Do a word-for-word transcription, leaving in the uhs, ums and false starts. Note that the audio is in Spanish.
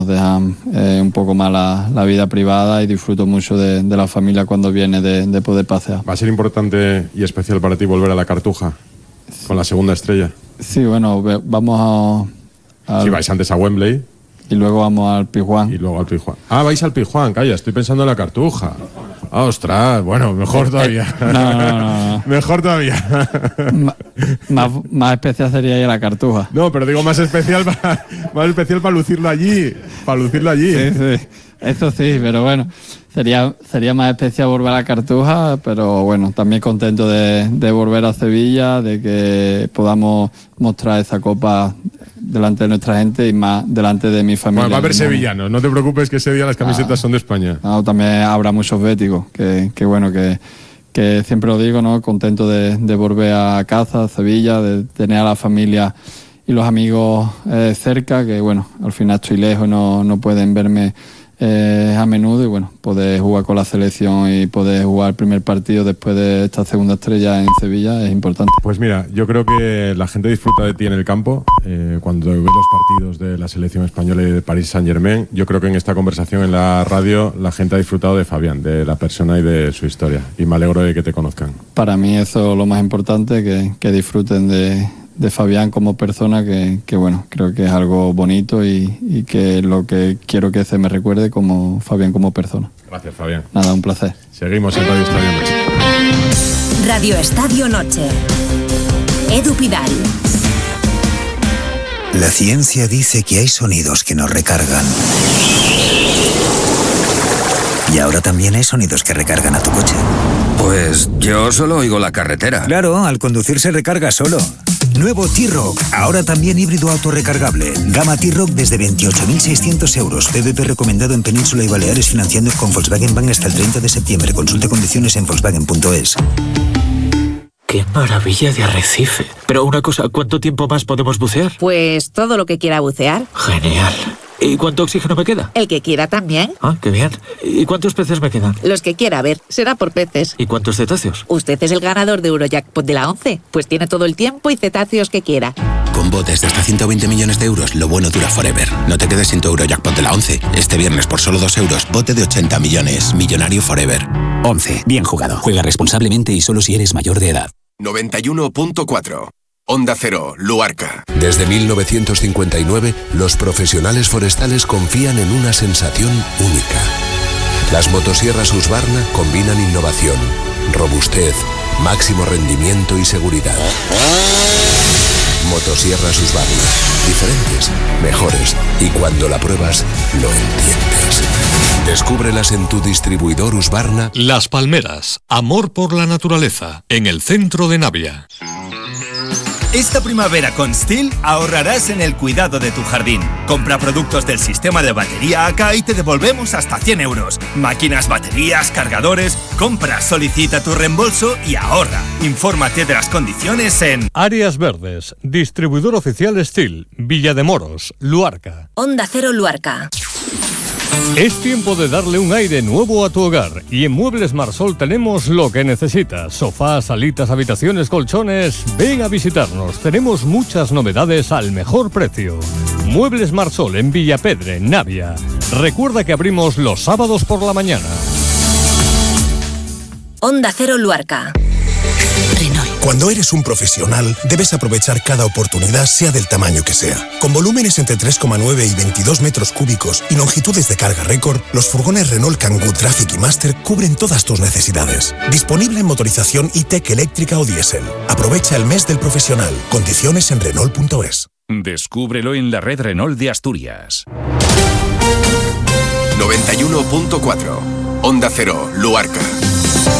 dejan eh, un poco más la, la vida privada y disfruto mucho de, de la familia cuando viene de, de poder pasear. ¿Va a ser importante y especial para ti volver a la Cartuja con la segunda estrella? Sí, bueno, vamos a... a si vais antes a Wembley. Y luego vamos al Pizjuán. Y luego al Pizjuán. Ah, vais al Pizjuán, calla, estoy pensando en la Cartuja. Ah, ostras, bueno, mejor todavía. No, no, no, no. Mejor todavía. M- más, más especial sería ir a la Cartuja. No, pero digo más especial para, más especial para lucirlo allí. Para lucirlo allí. Sí, sí. Eso sí, pero bueno, sería, sería más especial volver a la Cartuja, pero bueno, también contento de, de volver a Sevilla, de que podamos mostrar esa copa delante de nuestra gente y más delante de mi familia. Bueno, va a haber sevillanos, no te preocupes que ese día las camisetas ah, son de España. No, también habrá muchos béticos, que, que bueno, que, que siempre lo digo, ¿no? Contento de, de volver a casa, a Sevilla, de tener a la familia y los amigos eh, cerca, que bueno, al final estoy lejos, no, no pueden verme Eh, a menudo y bueno, poder jugar con la selección y poder jugar el primer partido después de esta segunda estrella en Sevilla es importante. Pues mira, yo creo que la gente disfruta de ti en el campo eh, cuando ve los partidos de la selección española y de Paris Saint-Germain. Yo creo que en esta conversación en la radio la gente ha disfrutado de Fabián, de la persona y de su historia, y me alegro de que te conozcan. Para mí eso es lo más importante, que, que disfruten de de Fabián como persona, que, que bueno, creo que es algo bonito y, y que lo que quiero que se me recuerde como Fabián como persona. Gracias, Fabián. Nada, un placer. Seguimos en Radio Estadio Noche. Radio Estadio Noche. Edu Pidal. La ciencia dice que hay sonidos que nos recargan. Y ahora también hay sonidos que recargan a tu coche. Pues yo solo oigo la carretera. Claro, al conducir se recarga solo. Nuevo T-Rock, ahora también híbrido autorrecargable. Gama T-Rock desde veintiocho mil seiscientos euros. P V P recomendado en Península y Baleares, financiando con Volkswagen Bank hasta el treinta de septiembre. Consulte condiciones en volkswagen punto es. ¡Qué maravilla de arrecife! Pero una cosa, ¿cuánto tiempo más podemos bucear? Pues todo lo que quiera bucear. Genial. ¿Y cuánto oxígeno me queda? El que quiera también. Ah, qué bien. ¿Y cuántos peces me quedan? Los que quiera, a ver, será por peces. ¿Y cuántos cetáceos? Usted es el ganador de Eurojackpot de la once, pues tiene todo el tiempo y cetáceos que quiera. Con botes de hasta ciento veinte millones de euros, lo bueno dura forever. No te quedes sin tu Eurojackpot de la once. Este viernes por solo dos euros, bote de ochenta millones. Millonario forever. once. Bien jugado. Juega responsablemente y solo si eres mayor de edad. noventa y uno punto cuatro. Onda Cero, Luarca. Desde mil novecientos cincuenta y nueve, los profesionales forestales confían en una sensación única. Las motosierras Husqvarna combinan innovación, robustez, máximo rendimiento y seguridad. Motosierras Husqvarna. Diferentes, mejores, y cuando la pruebas, lo entiendes. Descúbrelas en tu distribuidor Husqvarna. Las Palmeras, amor por la naturaleza, en el centro de Navia. Esta primavera con Stihl ahorrarás en el cuidado de tu jardín. Compra productos del sistema de batería A K y te devolvemos hasta cien euros. Máquinas, baterías, cargadores. Compra, solicita tu reembolso y ahorra. Infórmate de las condiciones en Áreas Verdes, distribuidor oficial Stihl, Villa de Moros, Luarca. Onda Cero Luarca. Es tiempo de darle un aire nuevo a tu hogar y en Muebles Marsol tenemos lo que necesitas. Sofás, salitas, habitaciones, colchones. Ven a visitarnos. Tenemos muchas novedades al mejor precio. Muebles Marsol en Villapedre, Navia. Recuerda que abrimos los sábados por la mañana. Onda Cero Luarca. Renault. Cuando eres un profesional, debes aprovechar cada oportunidad, sea del tamaño que sea. Con volúmenes entre tres coma nueve y veintidós metros cúbicos y longitudes de carga récord, los furgones Renault Kangoo Traffic y Master cubren todas tus necesidades. Disponible en motorización E-Tech eléctrica o diésel. Aprovecha el mes del profesional. Condiciones en Renault punto es. Descúbrelo en la red Renault de Asturias. noventa y uno punto cuatro. Onda Cero, Luarca.